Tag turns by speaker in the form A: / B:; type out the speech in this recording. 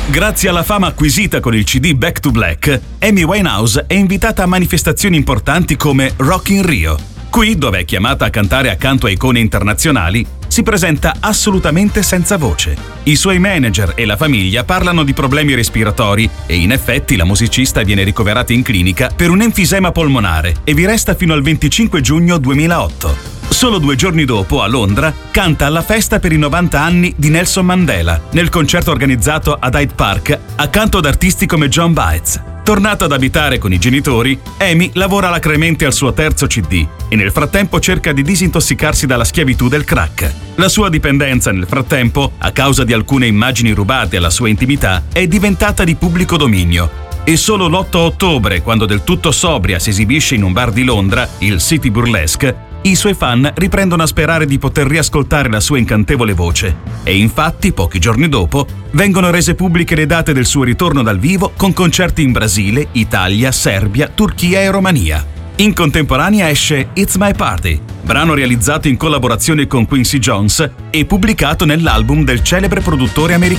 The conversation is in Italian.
A: Grazie alla fama acquisita con il CD Back to Black, Amy Winehouse è invitata a manifestazioni importanti come Rock in Rio. Qui, dove è chiamata a cantare accanto a icone internazionali, si presenta assolutamente senza voce. I suoi manager e la famiglia parlano di problemi respiratori e in effetti la musicista viene ricoverata in clinica per un enfisema polmonare e vi resta fino al 25 giugno 2008. Solo 2 giorni dopo, a Londra, canta alla festa per i 90 anni di Nelson Mandela, nel concerto organizzato ad Hyde Park, accanto ad artisti come John Baez. Tornata ad abitare con i genitori, Amy lavora alacremente al suo terzo CD e nel frattempo cerca di disintossicarsi dalla schiavitù del crack. La sua dipendenza, nel frattempo, a causa di alcune immagini rubate alla sua intimità, è diventata di pubblico dominio. E solo l'8 ottobre, quando del tutto sobria si esibisce in un bar di Londra, il City Burlesque, i suoi fan riprendono a sperare di poter riascoltare la sua incantevole voce. E infatti, pochi giorni dopo, vengono rese pubbliche le date del suo ritorno dal vivo con concerti in Brasile, Italia, Serbia, Turchia e Romania. In contemporanea esce It's My Party, brano realizzato in collaborazione con Quincy Jones e pubblicato nell'album del celebre produttore americano.